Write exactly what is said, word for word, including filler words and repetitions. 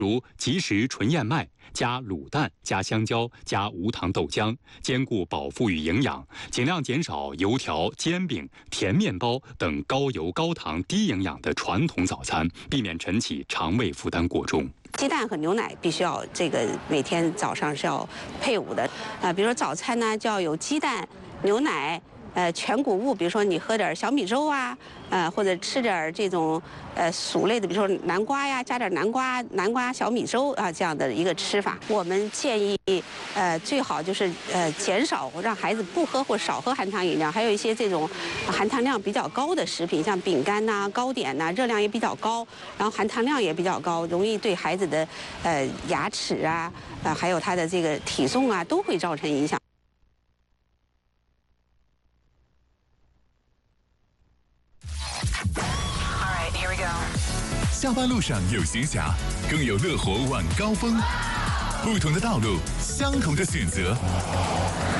如即食纯燕麦加卤蛋加香蕉加无糖豆浆，兼顾饱腹与营养，尽量减少油条、煎饼、甜面包等高油、高糖、低营养的传统早餐，避免晨起肠胃负担过重。 鸡蛋和牛奶必须要这个每天早上是要配伍的啊，比如说早餐呢就要有鸡蛋、牛奶。呃，全谷物，比如说你喝点小米粥啊，呃，或者吃点这种呃薯类的，比如说南瓜呀，加点南瓜南瓜小米粥啊，这样的一个吃法。我们建议，呃，最好就是呃减少让孩子不喝或少喝含糖饮料，还有一些这种含糖量比较高的食品，像饼干呐、糕点呐，热量也比较高，然后含糖量也比较高，容易对孩子的呃牙齿啊，呃还有他的这个体重啊，都会造成影响。 下班路上有闲暇，更有乐活晚高峰。不同的道路，相同的选择。